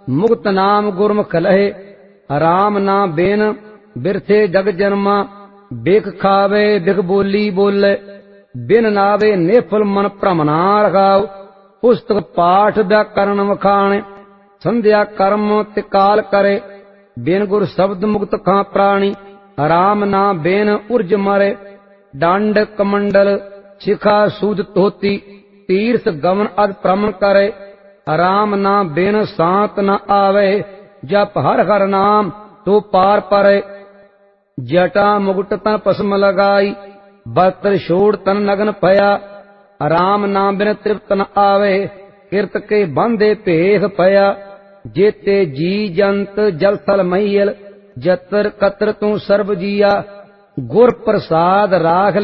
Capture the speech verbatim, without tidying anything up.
मुक्त नाम गुरमुख लहे, राम ना बेन बिरथे जग जन्मा, बिख खावे बिख बोली बोले, बिन नावे निफल मन भ्रम ना रखाओ, पुस्तक पाठ व्याकरण वखाणे, संध्या कर्म तिकाल करे, बिन गुर शब्द मुक्त खां प्राणी, राम ना बेन उर्ज मरे, डांड कमंडल शिखा सूद धोती, तीर्थ गमन अद प्रमन करे, राम ना बेन सांत न आवे, जप हर हर नाम तो पार परे, जटा मुकुट तन पसम लगाई, बस्त्र छोड़ तन नगन पया, राम नाम बिन तृप्त न आवे, किरत के बांधे भेख पया, जेते जी जंत जल थल महियल, जतर कतर तू सर्ब जिया, गुर प्रसाद राख